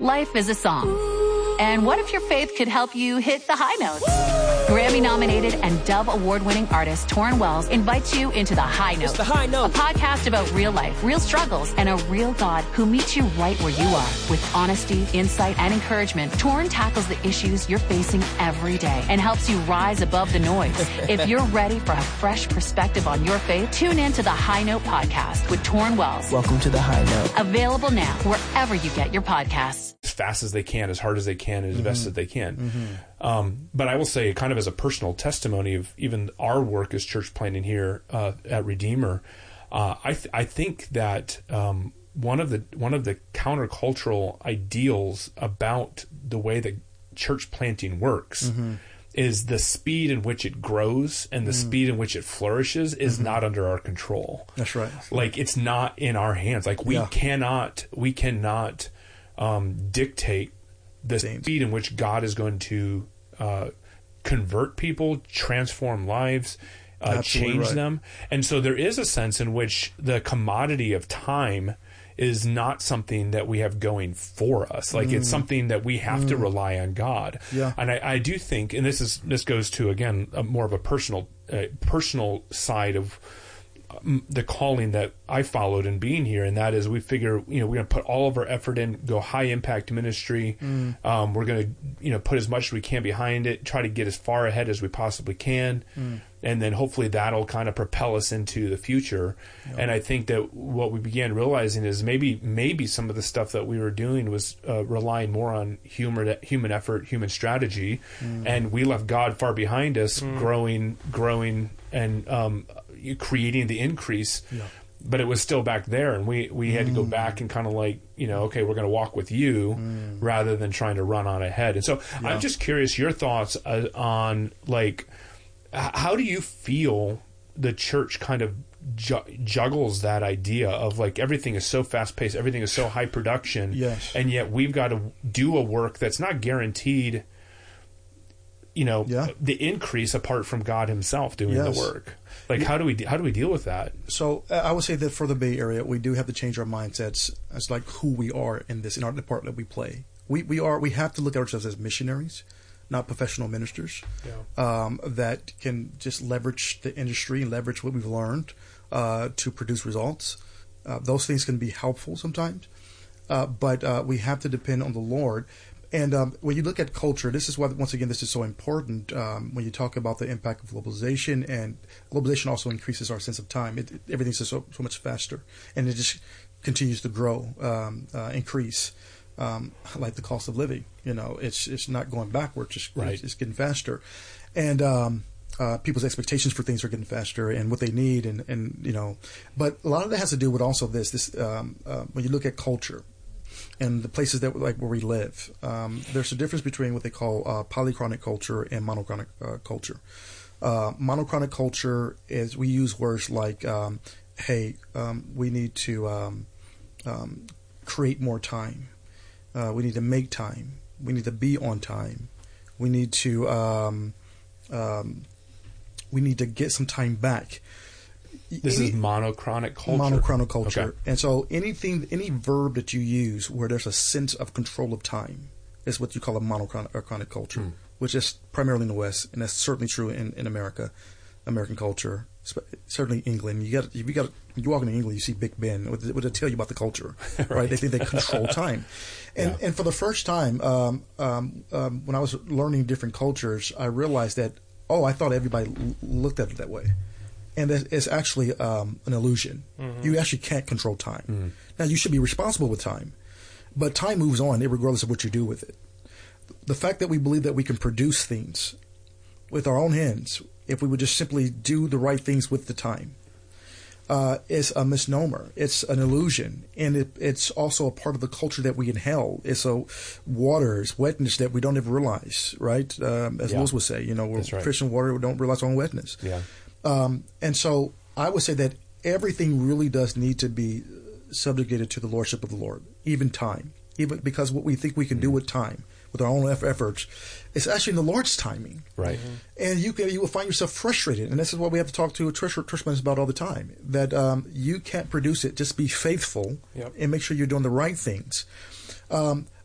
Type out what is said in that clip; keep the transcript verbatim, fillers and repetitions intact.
Life is a song. And what if your faith could help you hit the high notes? Grammy-nominated and Dove Award-winning artist Torrin Wells invites you into The High Note. It's The High Note. A podcast about real life, real struggles, and a real God who meets you right where you are. With honesty, insight, and encouragement, Torrin tackles the issues you're facing every day and helps you rise above the noise. If you're ready for a fresh perspective on your faith, tune in to The High Note podcast with Torrin Wells. Welcome to The High Note. Available now wherever you get your podcasts. As fast as they can, as hard as they can, and as mm-hmm. best as they can. Mm-hmm. Um, but I will say, kind of as a personal testimony of even our work as church planting here uh, at Redeemer, uh, I th- I think that um, one of the one of the countercultural ideals about the way that church planting works mm-hmm. is the speed in which it grows and the mm. speed in which it flourishes is mm-hmm. not under our control. That's right. Like, it's not in our hands. Like, we yeah. cannot we cannot. Um, dictate the Same. speed in which God is going to uh, convert people, transform lives, uh, change right. them. And so there is a sense in which the commodity of time is not something that we have going for us. Like mm. it's something that we have mm. to rely on God. Yeah. And I, I do think, and this is this goes to, again, a more of a personal uh, personal side of the calling that I followed in being here, and that is we figure, you know, we're going to put all of our effort in, go high impact ministry. Mm. Um, we're going to, you know, put as much as we can behind it, try to get as far ahead as we possibly can. Mm. And then hopefully that'll kind of propel us into the future. Yep. And I think that what we began realizing is maybe maybe some of the stuff that we were doing was uh, relying more on human human effort, human strategy, mm. and we left God far behind us, mm. growing, growing, and um, creating the increase. Yeah. But it was still back there, and we, we had mm. to go back and kind of like, you know, okay, we're going to walk with you mm. rather than trying to run on ahead. And so yeah. I'm just curious your thoughts uh, on, like, how do you feel the church kind of ju- juggles that idea of, like, everything is so fast-paced, everything is so high production, yes. and yet we've got to do a work that's not guaranteed, you know, yeah. the increase apart from God himself doing yes. the work. Like, how do we how do we deal with that? So uh, I would say that for the Bay Area, we do have to change our mindsets as like who we are in this, in our part that we play. We we are we have to look at ourselves as missionaries, not professional ministers, yeah. um, that can just leverage the industry and leverage what we've learned uh, to produce results. Uh, those things can be helpful sometimes, uh, but uh, we have to depend on the Lord. And um, when you look at culture, this is why, once again, this is so important um, when you talk about the impact of globalization. And globalization also increases our sense of time. It, it, everything's just so, so much faster, and it just continues to grow, um, uh, increase, um, like the cost of living. You know, it's it's not going backwards; it's, right. it's, it's getting faster, and um, uh, people's expectations for things are getting faster, and what they need, and, and you know, but a lot of that has to do with also this. This um, uh, when you look at culture. And the places that like where we live, um, there's a difference between what they call uh, polychronic culture and monochronic uh, culture. Uh, monochronic culture is we use words like, um, "Hey, um, we need to um, um, create more time. Uh, we need to make time. We need to be on time. We need to um, um, we need to get some time back." This any, is monochronic culture. Monochronic culture. Okay. And so anything, any verb that you use where there's a sense of control of time is what you call a monochronic culture, mm. which is primarily in the West, and that's certainly true in, in America, American culture, certainly England. You got, if you got, you walk into England, you see Big Ben. What does it tell you about the culture, right? right? They think they control time. And yeah. and for the first time, um, um, um, when I was learning different cultures, I realized that, oh, I thought everybody l- looked at it that way. And it's actually um, an illusion. Mm-hmm. You actually can't control time. Mm-hmm. Now, you should be responsible with time. But time moves on regardless of what you do with it. The fact that we believe that we can produce things with our own hands, if we would just simply do the right things with the time, uh, is a misnomer. It's an illusion. And it, it's also a part of the culture that we inhale. It's a waters, wetness that we don't even realize, right? Um, as yeah. Lewis would say, you know, we're right. fish in water, we don't realize our own wetness. Yeah. Um, and so I would say that everything really does need to be subjugated to the lordship of the Lord, even time, even because what we think we can mm-hmm. do with time, with our own efforts, it's actually in the Lord's timing. Right. Mm-hmm. And you can you will find yourself frustrated, and this is what we have to talk to church churchmen about all the time. That um, you can't produce it. Just be faithful yep. and make sure you're doing the right things. Um,